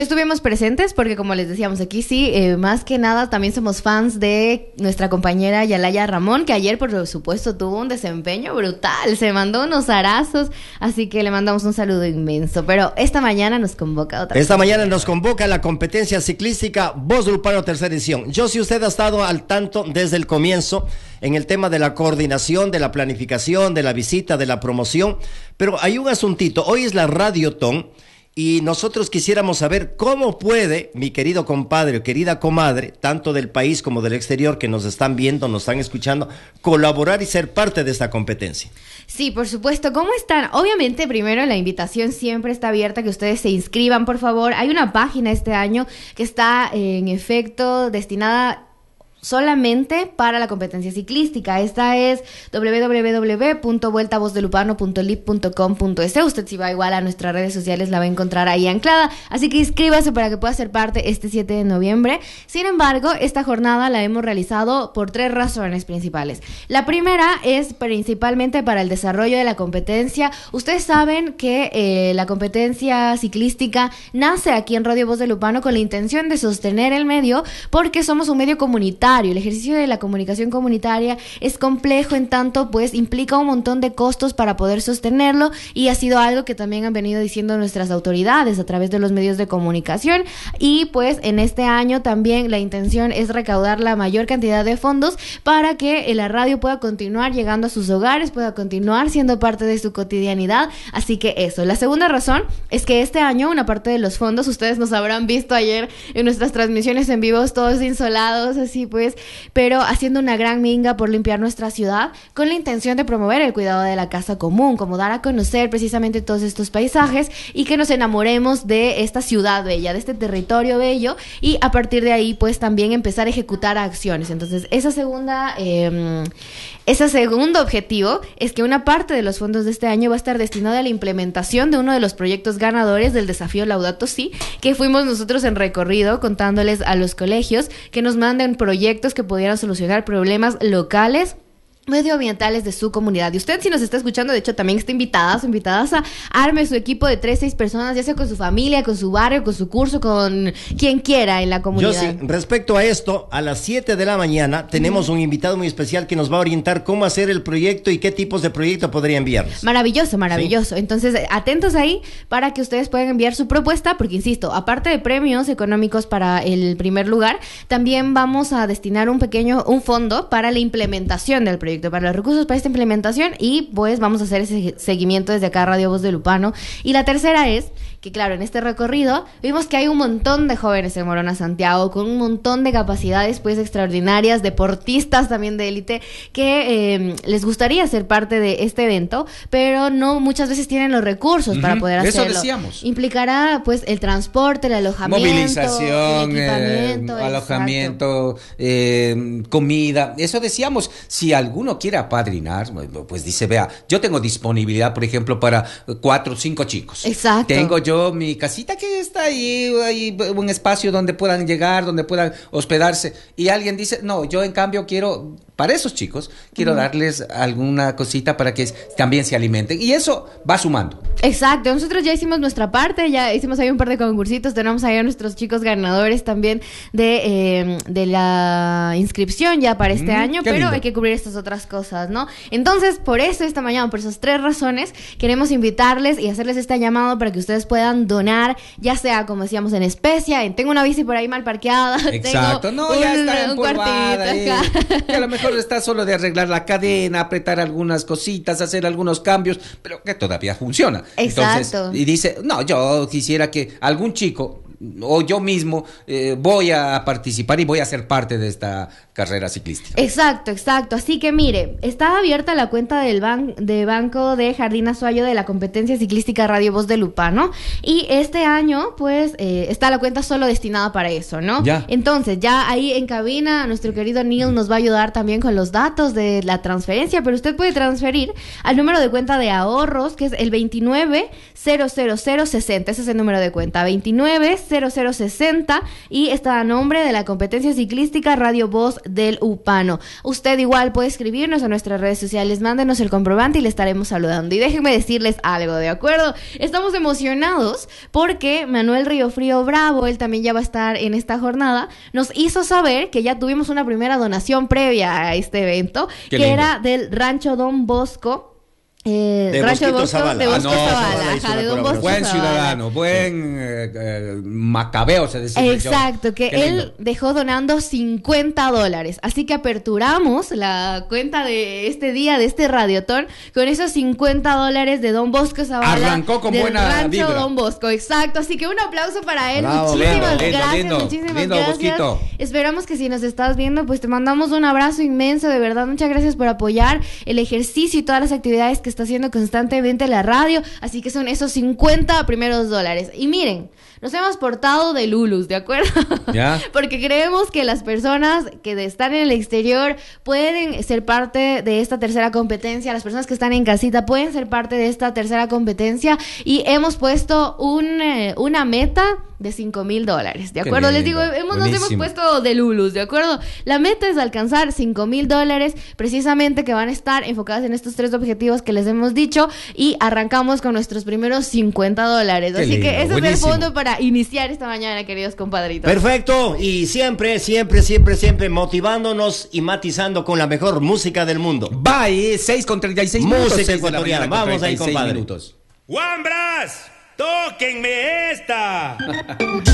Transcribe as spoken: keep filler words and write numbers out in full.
Estuvimos presentes porque, como les decíamos aquí, sí, eh, más que nada también somos fans de nuestra compañera Yalaya Ramón, que ayer, por supuesto, tuvo un desempeño brutal, se mandó unos arazos, así que le mandamos un saludo inmenso. Pero esta mañana nos convoca otra Esta cosa. mañana nos convoca la competencia ciclística Voz de Lupano tercera edición. Yo, si usted ha estado al tanto desde el comienzo en el tema de la coordinación, de la planificación, de la visita, de la promoción, pero hay un asuntito, hoy es la Radiotón. Y nosotros quisiéramos saber cómo puede, mi querido compadre o querida comadre, tanto del país como del exterior, que nos están viendo, nos están escuchando, colaborar y ser parte de esta competencia. Sí, por supuesto. ¿Cómo están? Obviamente, primero, la invitación siempre está abierta, que ustedes se inscriban, por favor. Hay una página este año que está, en efecto, destinada solamente para la competencia ciclística. Esta es doble u doble u doble u punto vuelta voz de lupano punto lip punto com punto es. Usted, si va igual a nuestras redes sociales, la va a encontrar ahí anclada, así que inscríbase para que pueda ser parte este siete de noviembre. Sin embargo, esta jornada la hemos realizado por tres razones principales. La primera es principalmente para el desarrollo de la competencia. Ustedes saben que eh, la competencia ciclística nace aquí en Radio Voz de Lupano con la intención de sostener el medio, porque somos un medio comunitario. El ejercicio de la comunicación comunitaria es complejo, en tanto pues implica un montón de costos para poder sostenerlo, y ha sido algo que también han venido diciendo nuestras autoridades a través de los medios de comunicación. Y pues en este año también la intención es recaudar la mayor cantidad de fondos para que la radio pueda continuar llegando a sus hogares, pueda continuar siendo parte de su cotidianidad. Así que eso. La segunda razón es que este año una parte de los fondos, ustedes nos habrán visto ayer en nuestras transmisiones en vivo, todos insolados, así pues, pero haciendo una gran minga por limpiar nuestra ciudad, con la intención de promover el cuidado de la casa común, como dar a conocer precisamente todos estos paisajes y que nos enamoremos de esta ciudad bella, de este territorio bello, y a partir de ahí pues también empezar a ejecutar acciones. Entonces esa segunda eh, ese segundo objetivo es que una parte de los fondos de este año va a estar destinada a la implementación de uno de los proyectos ganadores del desafío Laudato Si, que fuimos nosotros en recorrido contándoles a los colegios que nos manden proyectos que pudieran solucionar problemas locales medioambientales de su comunidad. Y usted, si nos está escuchando, de hecho también está invitada, invitadas a arme su equipo de tres, seis personas, ya sea con su familia, con su barrio, con su curso, con quien quiera en la comunidad. Yo sí, respecto a esto, a las siete de la mañana tenemos uh-huh. un invitado muy especial que nos va a orientar cómo hacer el proyecto y qué tipos de proyecto podría enviarnos. Maravilloso, maravilloso. ¿Sí? Entonces, atentos ahí para que ustedes puedan enviar su propuesta, porque insisto, aparte de premios económicos para el primer lugar, también vamos a destinar un pequeño, un fondo para la implementación del proyecto, para los recursos para esta implementación, y pues vamos a hacer ese seguimiento desde acá Radio Voz de Lupano. Y la tercera es que, claro, en este recorrido vimos que hay un montón de jóvenes en Morona Santiago con un montón de capacidades pues extraordinarias, deportistas también de élite, que eh, les gustaría ser parte de este evento, pero no muchas veces tienen los recursos uh-huh. para poder hacerlo. Eso decíamos. Implicará pues el transporte, el alojamiento, movilización, el equipamiento, eh, alojamiento, eh, comida. Eso decíamos. Si alguno quiere apadrinar, pues dice, vea, yo tengo disponibilidad, por ejemplo, para cuatro o cinco chicos. Exacto. Tengo yo mi casita que está ahí, ahí, un espacio donde puedan llegar, donde puedan hospedarse. Y alguien dice, no, yo en cambio quiero, para esos chicos, quiero uh-huh. darles alguna cosita para que también se alimenten. Y eso va sumando. Exacto. Nosotros ya hicimos nuestra parte, ya hicimos ahí un par de concursitos, tenemos ahí a nuestros chicos ganadores también de, eh, de la inscripción ya para este mm, año, pero lindo. Hay que cubrir estas otras cosas, ¿no? Entonces, por eso esta mañana, por esas tres razones, queremos invitarles y hacerles este llamado para que ustedes puedan donar, ya sea, como decíamos, en especia, en tengo una bici por ahí mal parqueada, exacto, tengo no, un, ya está un cuartito acá. Que a lo mejor está solo de arreglar la cadena, apretar algunas cositas, hacer algunos cambios, pero que todavía funciona. Exacto. Entonces, y dice, no, yo quisiera que algún chico o yo mismo eh, voy a participar y voy a ser parte de esta carrera ciclística. Exacto, exacto. Así que mire, está abierta la cuenta del ban de Banco de Jardín Azuayo de la competencia ciclística Radio Voz de Lupano, y este año pues eh, está la cuenta solo destinada para eso, ¿no? Ya. Entonces ya ahí en cabina nuestro querido Neil nos va a ayudar también con los datos de la transferencia, pero usted puede transferir al número de cuenta de ahorros, que es el veintinueve cero cero cero sesenta. Ese es el número de cuenta, veintinueve cero cero sesenta y está a nombre de la competencia ciclística Radio Voz del Upano. Usted igual puede escribirnos a nuestras redes sociales, mándenos el comprobante y le estaremos saludando. Y déjenme decirles algo, ¿de acuerdo? Estamos emocionados porque Manuel Riofrío Bravo, él también ya va a estar en esta jornada, nos hizo saber que ya tuvimos una primera donación previa a este evento, Qué que lindo. era del Rancho Don Bosco. Eh, De Rancho Bosquito Bosco, Zavala. de Ah, Bosco no, Zavala, Zavala hizo ajá, una de Don Bosco colaboración. Buen Zavala. ciudadano, buen eh, eh, macabeo, se decía. Exacto, que Qué él lindo. dejó donando cincuenta dólares. Así que aperturamos la cuenta de este día, de este radiotón, con esos cincuenta dólares de Don Bosco Zavala. Arrancó con del buena Rancho vibra. Don Bosco, exacto. Así que un aplauso para él. Bravo, muchísimas lindo, lindo, gracias, lindo. muchísimas Lindo, gracias. Bosquito. Esperamos que si nos estás viendo, pues te mandamos un abrazo inmenso, de verdad. Muchas gracias por apoyar el ejercicio y todas las actividades que está haciendo constantemente la radio. Así que son esos cincuenta primeros dólares. Y miren, nos hemos portado de lulus, ¿de acuerdo? ¿Ya? Porque creemos que las personas que de- están en el exterior pueden ser parte de esta tercera competencia, las personas que están en casita pueden ser parte de esta tercera competencia y hemos puesto un, eh, una meta de cinco mil dólares, ¿de Qué acuerdo? Les lindo, digo, hemos, nos hemos buenísimo. puesto de lulus, ¿de acuerdo? La meta es alcanzar cinco mil dólares, precisamente que van a estar enfocadas en estos tres objetivos que les hemos dicho y arrancamos con nuestros primeros cincuenta dólares. Qué Así lindo, que ese es el buenísimo. fondo para iniciar esta mañana, queridos compadritos. Perfecto, y siempre, siempre, siempre, siempre motivándonos y matizando con la mejor música del mundo. Bye, seis con treinta y seis Música minutos. seis de la ecuatoriana. mañana con Vamos ahí, treinta y seis compadre. minutos. ¡Wambras! ¡Tóquenme esta!